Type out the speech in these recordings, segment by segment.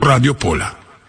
Radio Pola.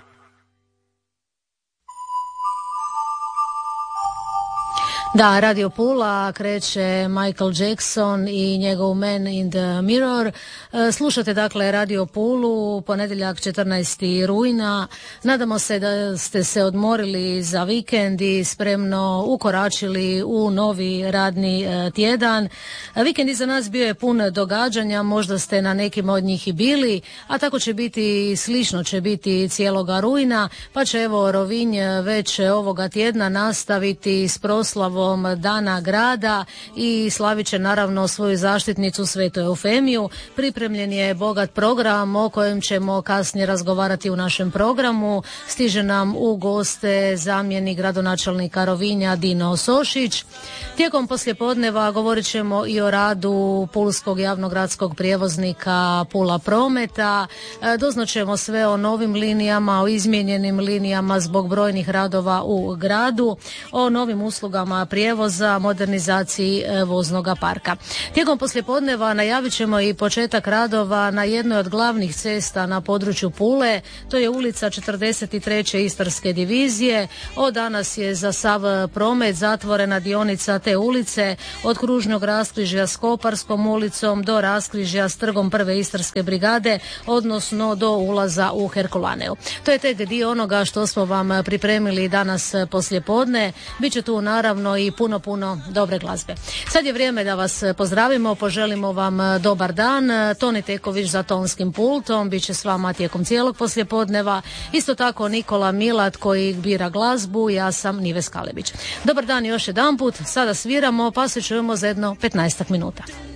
Da, Radio Pula, kreće Michael Jackson i njegov Man in the Mirror. Slušate dakle Radio Pulu, ponedjeljak 14. rujna. Nadamo se da ste se odmorili za vikend i spremno ukoračili u novi radni tjedan. Vikend iza nas bio je pun događanja, možda ste na nekim od njih i bili, a tako će biti, slično će biti cijeloga rujna, pa će evo Rovinj već ovoga tjedna nastaviti s proslavom Dana grada i slavit će naravno svoju zaštitnicu Svetu Eufemiju. Pripremljen je bogat program o kojem ćemo kasnije razgovarati u našem programu. Stiže nam u goste zamjenik gradonačelnika Rovinja Dino Sošić. Tijekom poslijepodneva govorit ćemo i o radu pulskog javnog gradskog prijevoznika Pula Prometa. Doznaćemo sve o novim linijama, o izmijenjenim linijama zbog brojnih radova u gradu, o novim uslugama prijevoza, modernizaciji voznog parka. Tijekom poslijepodneva najavit ćemo i početak radova na jednoj od glavnih cesta na području Pule, to je ulica 43. Istarske divizije. Od danas je za sav promet zatvorena dionica te ulice od kružnog raskrižja s Koparskom ulicom do raskrižja s trgom 1. Istarske brigade, odnosno do ulaza u Herkulaneu. To je tek dio onoga što smo vam pripremili danas poslijepodne. Biće tu naravno i puno dobre glazbe. Sad je vrijeme da vas pozdravimo, poželimo vam dobar dan. Toni Teković za tonskim pultom bit će s vama tijekom cijelog poslijepodneva. Isto tako Nikola Milat koji bira glazbu, ja sam Nives Kalebić. Dobar dan još jedanput, sada sviramo pa se čujemo za jedno 15 minuta.